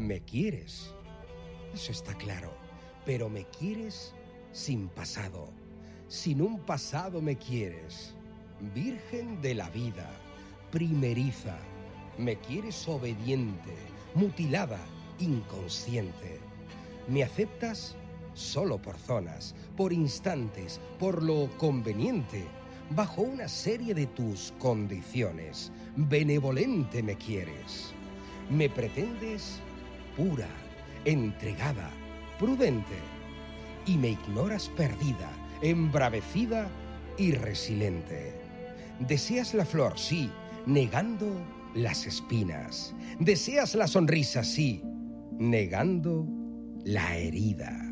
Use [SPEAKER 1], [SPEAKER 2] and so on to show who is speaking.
[SPEAKER 1] Me quieres, eso está claro, pero me quieres sin pasado. Sin un pasado me quieres, virgen de la vida, primeriza. Me quieres obediente, mutilada, inconsciente. Me aceptas solo por zonas, por instantes, por lo conveniente, bajo una serie de tus condiciones. Benevolente me quieres. Me pretendes pura, entregada, prudente. Y me ignoras perdida, embravecida y resiliente. Deseas la flor, sí, negando las espinas. Deseas la sonrisa, sí, negando la herida.